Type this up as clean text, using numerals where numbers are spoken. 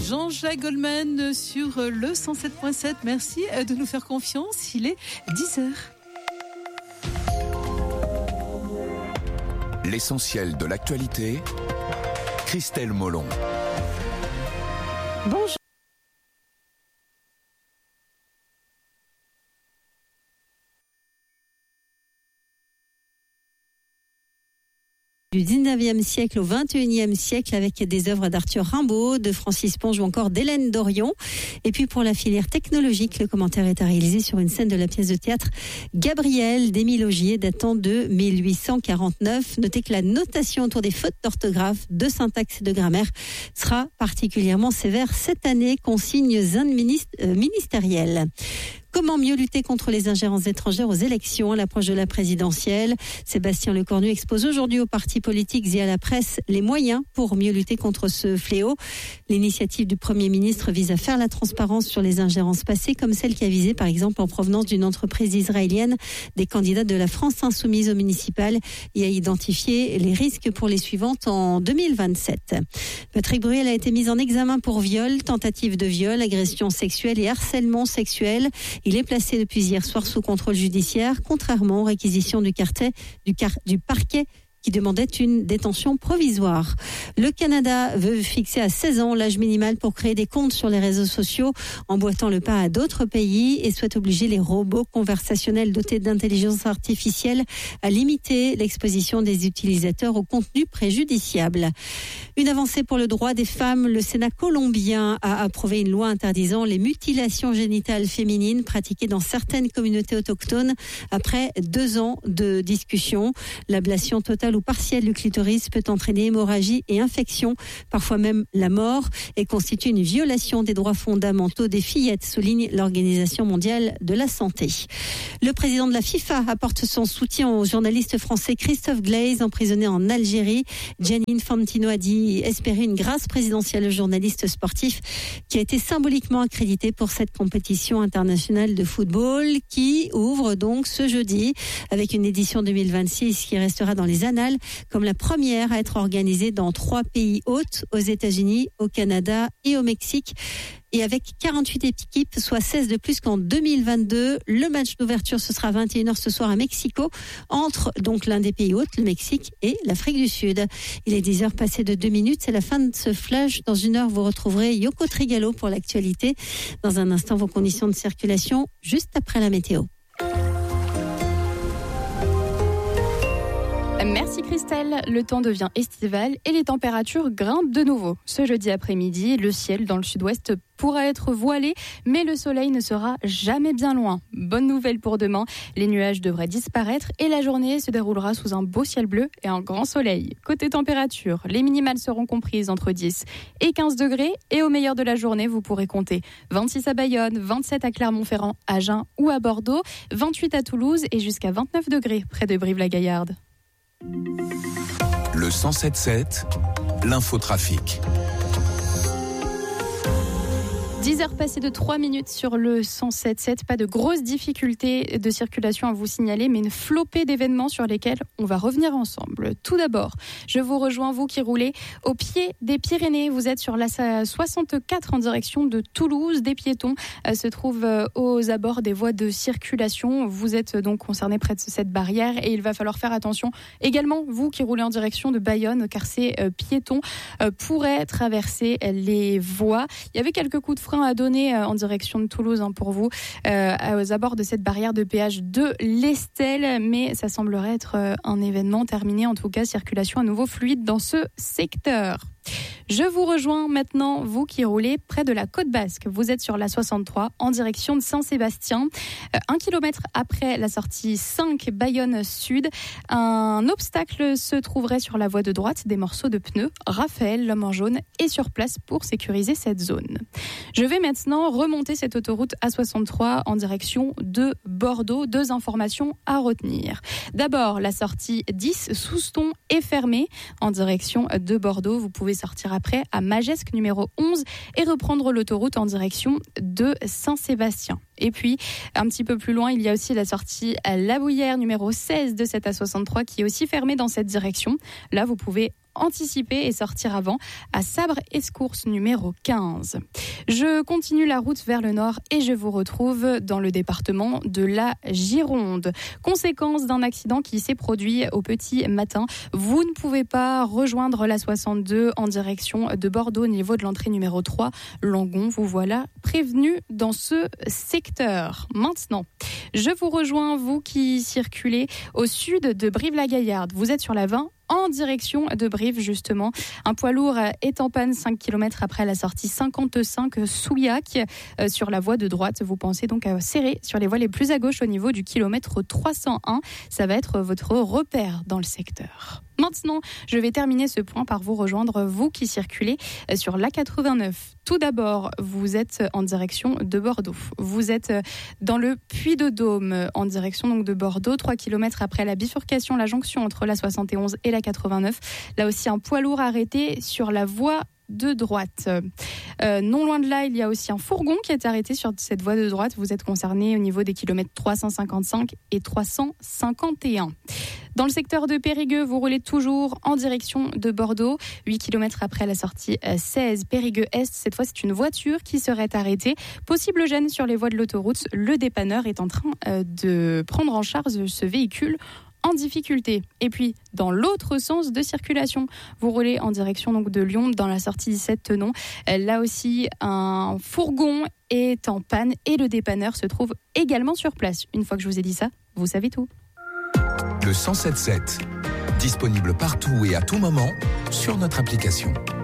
Jean-Jacques Goldman sur le 107.7. Merci de nous faire confiance. Il est 10h. L'essentiel de l'actualité, Christelle Molon. Bonjour. Du 19e siècle au 21e siècle avec des œuvres d'Arthur Rimbaud, de Francis Ponge ou encore d'Hélène Dorion. Et puis pour la filière technologique, le commentaire est à réaliser sur une scène de la pièce de théâtre Gabriel d'Émile Augier datant de 1849. Notez que la notation autour des fautes d'orthographe, de syntaxe et de grammaire sera particulièrement sévère cette année, consignes ministérielles. Comment mieux lutter contre les ingérences étrangères aux élections à l'approche de la présidentielle? Sébastien Lecornu expose aujourd'hui aux partis politiques et à la presse les moyens pour mieux lutter contre ce fléau. L'initiative du Premier ministre vise à faire la transparence sur les ingérences passées, comme celle qui a visé par exemple en provenance d'une entreprise israélienne des candidats de la France insoumise aux municipales et à identifier les risques pour les suivantes en 2027. Patrick Bruel a été mis en examen pour viol, tentative de viol, agression sexuelle et harcèlement sexuel. Il est placé depuis hier soir sous contrôle judiciaire, contrairement aux réquisitions du parquet qui demandait une détention provisoire. Le Canada veut fixer à 16 ans l'âge minimal pour créer des comptes sur les réseaux sociaux, emboîtant le pas à d'autres pays, et souhaite obliger les robots conversationnels dotés d'intelligence artificielle à limiter l'exposition des utilisateurs au contenu préjudiciable. Une avancée pour le droit des femmes. Le Sénat colombien a approuvé une loi interdisant les mutilations génitales féminines pratiquées dans certaines communautés autochtones après 2 ans de discussion. L'ablation totale ou partielle du clitoris peut entraîner hémorragie et infection, parfois même la mort, et constitue une violation des droits fondamentaux des fillettes, souligne l'Organisation mondiale de la santé. Le président de la FIFA apporte son soutien au journaliste français Christophe Glaise, emprisonné en Algérie. Gianni Infantino a dit espérer une grâce présidentielle au journaliste sportif qui a été symboliquement accrédité pour cette compétition internationale de football qui ouvre donc ce jeudi avec une édition 2026 qui restera dans les annales comme la première à être organisée dans 3 pays hôtes, aux États-Unis, au Canada et au Mexique. Et avec 48 équipes, soit 16 de plus qu'en 2022. Le match d'ouverture, ce sera à 21h ce soir à Mexico, entre donc l'un des pays hôtes, le Mexique, et l'Afrique du Sud. Il est 10h passé de 2 minutes. C'est la fin de ce flash. Dans 1 heure, vous retrouverez Yoko Trigalo pour l'actualité. Dans un instant, vos conditions de circulation, juste après la météo. Merci Christelle, le temps devient estival et les températures grimpent de nouveau. Ce jeudi après-midi, le ciel dans le sud-ouest pourra être voilé, mais le soleil ne sera jamais bien loin. Bonne nouvelle pour demain, les nuages devraient disparaître et la journée se déroulera sous un beau ciel bleu et un grand soleil. Côté température, les minimales seront comprises entre 10 et 15 degrés et au meilleur de la journée, vous pourrez compter 26 à Bayonne, 27 à Clermont-Ferrand, Agen ou à Bordeaux, 28 à Toulouse et jusqu'à 29 degrés près de Brive-la-Gaillarde. Le 107.7, l'infotrafic. 10h passées de 3 minutes sur le 107.7. Pas de grosses difficultés de circulation à vous signaler, mais une flopée d'événements sur lesquels on va revenir ensemble. Tout d'abord, je vous rejoins, vous qui roulez au pied des Pyrénées. Vous êtes sur la 64 en direction de Toulouse. Des piétons se trouvent aux abords des voies de circulation. Vous êtes donc concerné près de cette barrière et il va falloir faire attention également, vous qui roulez en direction de Bayonne, car ces piétons pourraient traverser les voies. Il y avait quelques coups de frein à donner en direction de Toulouse pour vous aux abords de cette barrière de péage de l'Estel, mais ça semblerait être un événement terminé. En tout cas, circulation à nouveau fluide dans ce secteur. Je vous rejoins maintenant, vous qui roulez près de la Côte Basque. Vous êtes sur la 63 en direction de Saint-Sébastien. 1 kilomètre après la sortie 5 Bayonne Sud, un obstacle se trouverait sur la voie de droite. Des morceaux de pneus. Raphaël, l'homme en jaune, est sur place pour sécuriser cette zone. Je vais maintenant remonter cette autoroute A63 en direction de Bordeaux. 2 informations à retenir. D'abord, la sortie 10 Souston est fermée en direction de Bordeaux. Vous pouvez sortir après à Magesque numéro 11 et reprendre l'autoroute en direction de Saint-Sébastien. Et puis, un petit peu plus loin, il y a aussi la sortie à La Bouillère numéro 16 de cette A63 qui est aussi fermée dans cette direction. Là, vous pouvez anticiper et sortir avant à Sabre-Escourse numéro 15. Je continue la route vers le nord et je vous retrouve dans le département de la Gironde. Conséquence d'un accident qui s'est produit au petit matin. Vous ne pouvez pas rejoindre la 62 en direction de Bordeaux au niveau de l'entrée numéro 3, Langon. Vous voilà prévenu dans ce secteur. Maintenant, je vous rejoins, vous qui circulez au sud de Brive-la-Gaillarde. Vous êtes sur la 20 en direction de Brive, justement. Un poids lourd est en panne 5 km après la sortie 55 Souillac sur la voie de droite. Vous pensez donc à serrer sur les voies les plus à gauche au niveau du kilomètre 301. Ça va être votre repère dans le secteur. Maintenant, je vais terminer ce point par vous rejoindre, vous qui circulez sur l'A89. Tout d'abord, vous êtes en direction de Bordeaux. Vous êtes dans le Puy-de-Dôme, en direction donc de Bordeaux, 3 km après la bifurcation, la jonction entre la 71 et la 89. Là aussi, un poids lourd arrêté sur la voie de droite. Non loin de là, il y a aussi un fourgon qui est arrêté sur cette voie de droite. Vous êtes concerné au niveau des kilomètres 355 et 351. Dans le secteur de Périgueux, vous roulez toujours en direction de Bordeaux. 8 km après la sortie 16 Périgueux-Est. Cette fois, c'est une voiture qui serait arrêtée. Possible gêne sur les voies de l'autoroute. Le dépanneur est en train de prendre en charge ce véhicule en difficulté. Et puis, dans l'autre sens de circulation, vous roulez en direction donc de Lyon, dans la sortie 17 Tenon. Là aussi, un fourgon est en panne et le dépanneur se trouve également sur place. Une fois que je vous ai dit ça, vous savez tout. Le 107.7, disponible partout et à tout moment sur notre application.